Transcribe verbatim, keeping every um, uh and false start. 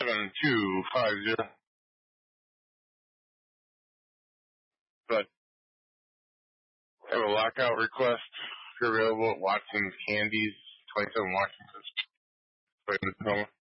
seven two five zero. But I have a lockout request. If you're available at Watson's Candies, twenty-seven Washington Street.